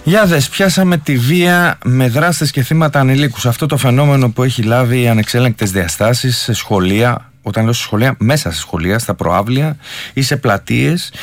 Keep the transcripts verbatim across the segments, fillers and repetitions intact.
Για δες, πιάσαμε τη βία με δράστες και θύματα ανηλίκους. Αυτό το φαινόμενο που έχει λάβει ανεξέλεγκτες διαστάσεις σε σχολεία, όταν λέω σε σχολεία, μέσα σε σχολεία, στα προαύλια ή σε πλατείες,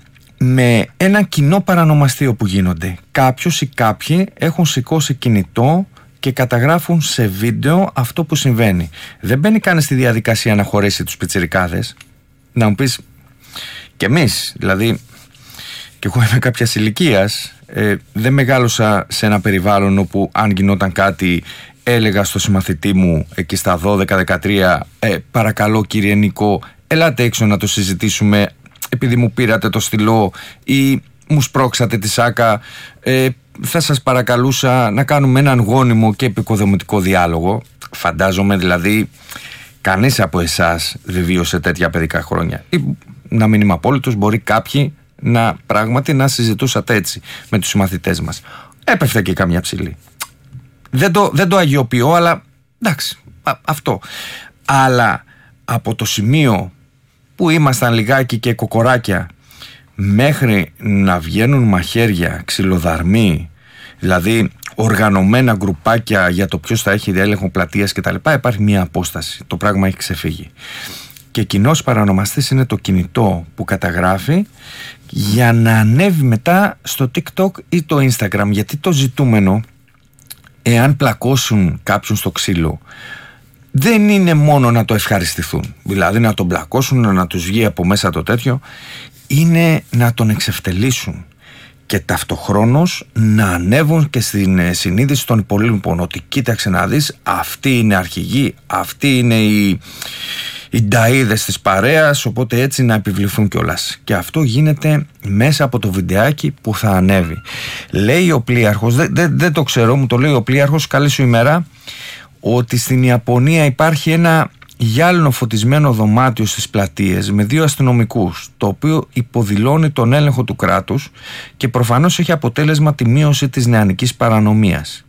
με ένα κοινό παρανομαστείο που γίνονται. Κάποιος ή κάποιοι έχουν σηκώσει κινητό και καταγράφουν σε βίντεο αυτό που συμβαίνει. Δεν μπαίνει καν στη διαδικασία να χωρίσει τους πιτσιρικάδες. Να μου πεις, και εμείς, δηλαδή, και εγώ είμαι κάποιας ηλικίας, ε, δεν μεγάλωσα σε ένα περιβάλλον όπου αν γινόταν κάτι έλεγα στο συμμαθητή μου εκεί στα δώδεκα δεκατρία ε, παρακαλώ κύριε Νικό, ελάτε έξω να το συζητήσουμε επειδή μου πήρατε το στυλό ή μου σπρώξατε τη σάκα, ε, θα σας παρακαλούσα να κάνουμε έναν γόνιμο και επικοδομητικό διάλογο. Φαντάζομαι δηλαδή κανείς από εσάς δεν βίωσε τέτοια παιδικά χρόνια, ή να μην είμαι απόλυτος, μπορεί κάποιοι να πράγματι να συζητούσατε έτσι με τους συμμαθητές μας. Έπεφτε και καμιά ψηλή. Δεν το, δεν το αγιοποιώ, αλλά εντάξει, α, αυτό. Αλλά από το σημείο που ήμασταν λιγάκι και κοκοράκια μέχρι να βγαίνουν μαχαίρια, ξυλοδαρμοί, δηλαδή οργανωμένα γκρουπάκια για το ποιος θα έχει έλεγχο πλατείας κτλ., υπάρχει μια απόσταση. Το πράγμα έχει ξεφύγει. Και κοινός παρανομαστής είναι το κινητό που καταγράφει για να ανέβει μετά στο TikTok ή το Instagram. Γιατί το ζητούμενο, εάν πλακώσουν κάποιον στο ξύλο, δεν είναι μόνο να το ευχαριστηθούν, δηλαδή να τον πλακώσουν, να τους βγει από μέσα το τέτοιο, είναι να τον εξευτελίσουν και ταυτοχρόνως να ανέβουν και στην συνείδηση των υπολείπων ότι κοίταξε να δεις, αυτοί είναι αρχηγοί, αυτοί είναι οι, οι νταΐδες της παρέας, οπότε έτσι να επιβληθούν κιόλας. Και αυτό γίνεται μέσα από το βιντεάκι που θα ανέβει. Λέει ο πλοίαρχος, δεν, δεν, δεν το ξέρω, μου το λέει ο πλοίαρχος, καλή σου ημέρα, ότι στην Ιαπωνία υπάρχει ένα γυάλινο φωτισμένο δωμάτιο στις πλατείες με δύο αστυνομικούς, το οποίο υποδηλώνει τον έλεγχο του κράτους και προφανώς έχει αποτέλεσμα τη μείωση της νεανικής παρανομίας.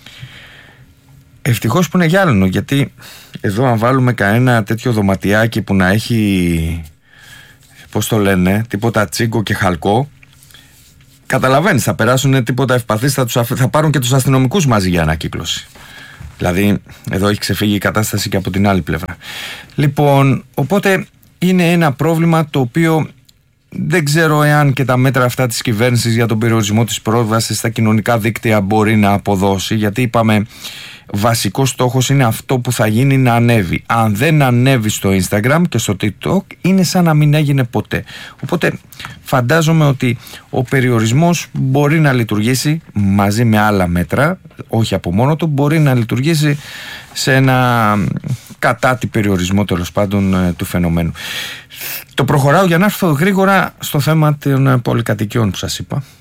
Ευτυχώς που είναι γυάλινο, γιατί εδώ αν βάλουμε κανένα τέτοιο δωματιάκι που να έχει, πώς το λένε, τίποτα τσίγκο και χαλκό, καταλαβαίνεις, θα περάσουν τίποτα ευπαθείς, θα, τους, θα πάρουν και τους αστυνομικούς μαζί για ανακύκλωση. Δηλαδή εδώ έχει ξεφύγει η κατάσταση και από την άλλη πλευρά. Λοιπόν, οπότε είναι ένα πρόβλημα το οποίο δεν ξέρω εάν και τα μέτρα αυτά της κυβέρνησης για τον περιορισμό της πρόσβασης στα κοινωνικά δίκτυα μπορεί να αποδώσει, γιατί είπαμε βασικός στόχος είναι αυτό που θα γίνει να ανέβει. Αν δεν ανέβει στο Instagram και στο TikTok είναι σαν να μην έγινε ποτέ. Οπότε φαντάζομαι ότι ο περιορισμός μπορεί να λειτουργήσει μαζί με άλλα μέτρα, όχι από μόνο του, μπορεί να λειτουργήσει σε ένα κατάτι περιορισμό τέλος πάντων του φαινομένου. Το προχωράω για να έρθω γρήγορα στο θέμα των πολυκατοικιών που σας είπα.